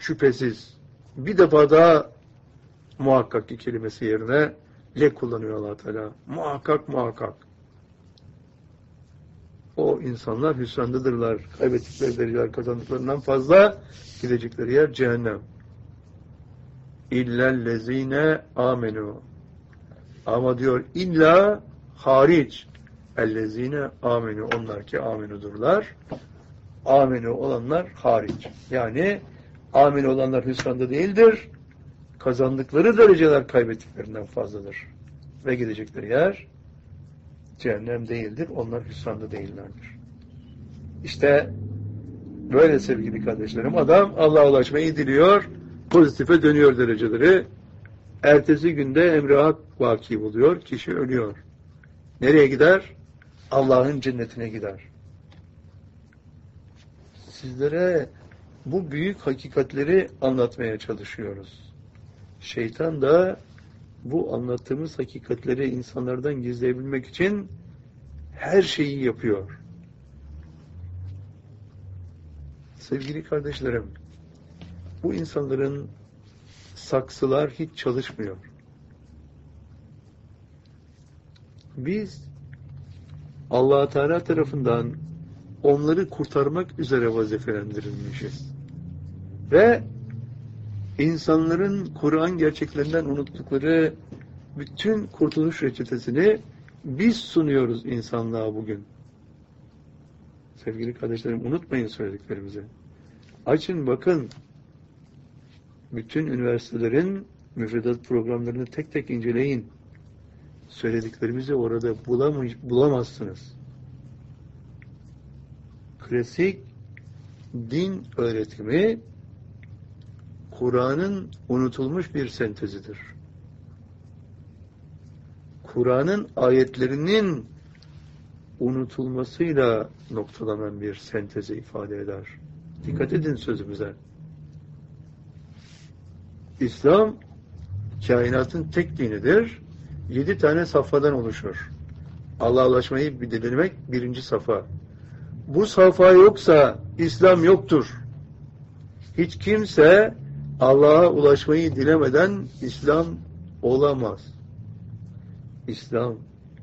şüphesiz. Bir defa daha muhakkak ki kelimesi yerine le kullanıyor Allah Teala. Muhakkak muhakkak. O insanlar hüsrandadırlar. Kaybettikleri dereceler kazandıklarından fazla gidecekleri yer cehennem. İllellezine amenu. Ama diyor illa hariç ellezine amenu. Onlar ki amenudurlar. Amenu olanlar hariç. Yani amenu olanlar hüsranda değildir. Kazandıkları dereceler kaybettiklerinden fazladır. Ve gidecekleri yer cehennem değildir. Onlar hüsranda değillerdir. İşte böyle sevgili kardeşlerim, adam Allah'a ulaşmayı diliyor, pozitife dönüyor dereceleri. Ertesi günde emri hak vaki buluyor, kişi ölüyor. Nereye gider? Allah'ın cennetine gider. Sizlere bu büyük hakikatleri anlatmaya çalışıyoruz. Şeytan da bu anlattığımız hakikatleri insanlardan gizleyebilmek için her şeyi yapıyor. Sevgili kardeşlerim, bu insanların saksılar hiç çalışmıyor. Biz Allah Teala tarafından onları kurtarmak üzere vazifelendirilmişiz. Ve insanların Kur'an gerçeklerinden unuttukları bütün kurtuluş reçetesini biz sunuyoruz insanlığa bugün. Sevgili kardeşlerim, unutmayın söylediklerimizi. Açın bakın. Bütün üniversitelerin müfredat programlarını tek tek inceleyin. Söylediklerimizi orada bulamazsınız. Klasik din öğretimi Kur'an'ın unutulmuş bir sentezidir. Kur'an'ın ayetlerinin unutulmasıyla noktalanan bir sentezi ifade eder. Dikkat edin sözümüze. İslam kainatın tek dinidir. 7 tane safhadan oluşur. Allah'a ulaşmayı dilemek birinci safha. Bu safha yoksa İslam yoktur. Hiç kimse Allah'a ulaşmayı dilemeden İslam olamaz. İslam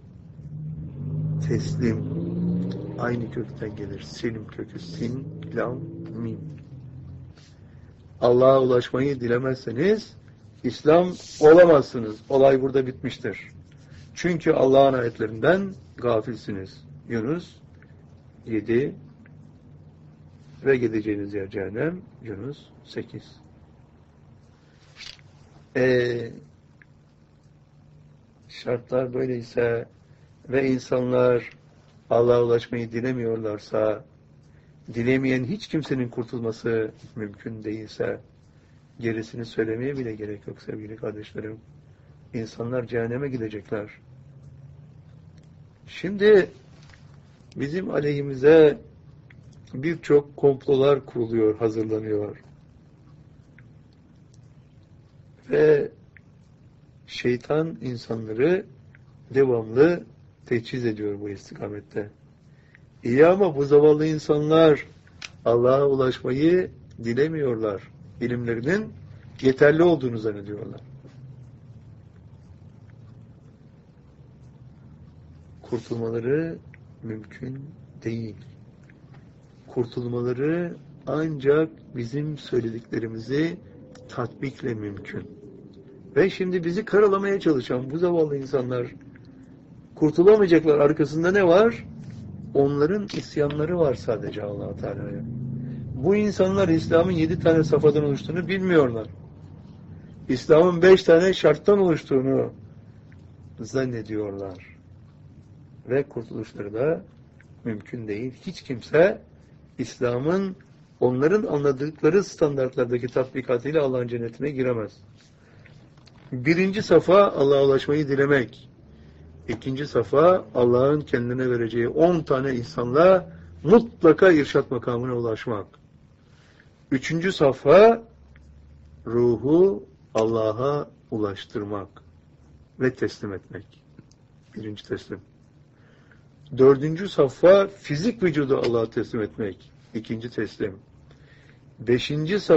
teslim, aynı kökten gelir. Selim kökü, sin, lam, mim. Allah'a ulaşmayı dilemezseniz İslam olamazsınız. Olay burada bitmiştir. Çünkü Allah'ın ayetlerinden gafilsiniz. Yunus 7 ve gideceğiniz yer cehennem. Yunus 8. Şartlar böyleyse ve insanlar Allah'a ulaşmayı dilemiyorlarsa, dilemeyen hiç kimsenin kurtulması mümkün değilse, gerisini söylemeye bile gerek yok sevgili kardeşlerim. İnsanlar cehenneme gidecekler. Şimdi bizim aleyhimize birçok komplolar kuruluyor, hazırlanıyor. Ve şeytan insanları devamlı teçhiz ediyor bu istikamette. İyi ama bu zavallı insanlar Allah'a ulaşmayı dilemiyorlar. İlimlerinin yeterli olduğunu zannediyorlar. Kurtulmaları mümkün değil. Kurtulmaları ancak bizim söylediklerimizi tatbikle mümkün. Ve şimdi bizi karalamaya çalışan bu zavallı insanlar kurtulamayacaklar. Arkasında ne var? Onların isyanları var sadece Allah-u Teala'ya. Bu insanlar İslam'ın 7 tane safhadan oluştuğunu bilmiyorlar. İslam'ın 5 tane şarttan oluştuğunu zannediyorlar. Ve kurtuluşları da mümkün değil. Hiç kimse İslam'ın onların anladıkları standartlardaki tatbikatıyla Allah'ın cennetine giremez. Birinci safa Allah'a ulaşmayı dilemek. İkinci safa Allah'ın kendine vereceği 10 tane insanla mutlaka irşat makamına ulaşmak. Üçüncü safa ruhu Allah'a ulaştırmak ve teslim etmek. Birinci teslim. Dördüncü safa fizik vücudu Allah'a teslim etmek. İkinci teslim. Beşinci safa